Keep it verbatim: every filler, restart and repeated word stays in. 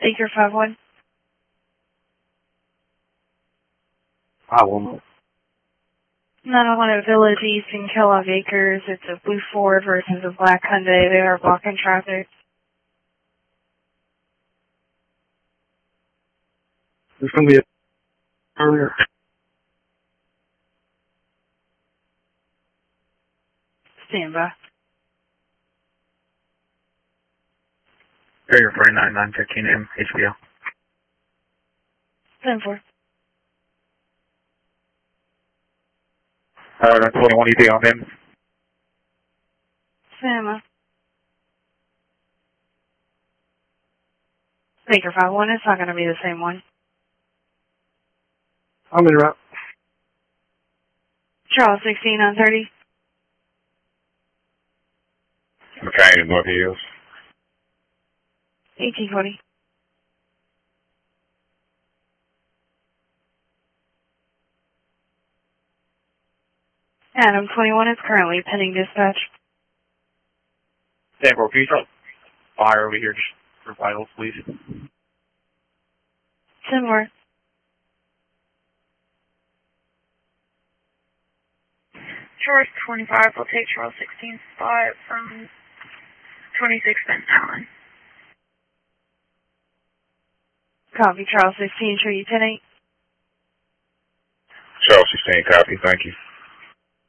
Acre five one. five one. nine one Village East in Kellogg Acres. It's a blue Ford versus a black Hyundai. They are blocking traffic. There's going to be a earlier. Stand by. Area four nine nine fifteen M H B O. ten four. Uh, that's twenty-one E T on them. Stand by. Acre five one. It's not going to be the same one. I'm in route. Charles sixteen nine thirty. McCain in North Hills. eighteen twenty. Adam twenty-one is currently pending dispatch. ten four, can you start fire over here just for vitals, please? ten four. Charles twenty-five will take Charles sixteen spot from twenty-six Benton Allen. Copy, Charles sixteen, show you ten eight. Charles sixteen, copy, thank you.